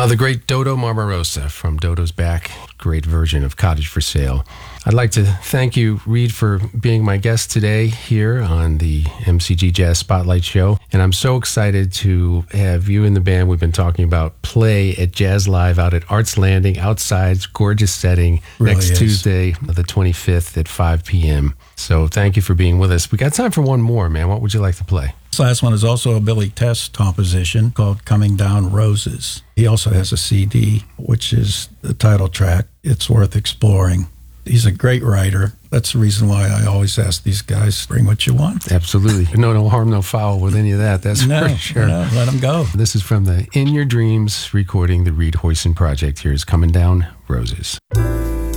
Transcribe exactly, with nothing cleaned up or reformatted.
Uh, the great Dodo Marmarosa from Dodo's Back. Great version of Cottage for Sale. I'd like to thank you, Reed, for being my guest today here on the M C G Jazz Spotlight Show. And I'm so excited to have you and the band. We've been talking about play at Jazz Live out at Arts Landing, outside, gorgeous setting, Really next is. Tuesday, the twenty-fifth at five p.m. So thank you for being with us. We got time for one more, man. What would you like to play? This last one is also a Billy Test composition called Coming Down Roses. He also has a C D, which is the title track. It's worth exploring. He's a great writer. That's the reason why I always ask these guys, bring what you want. Absolutely. No, no harm, no foul with any of that. That's No, for sure. no, let him go. This is from the In Your Dreams recording, the Reed Hoyson Project. Here's Coming Down Roses.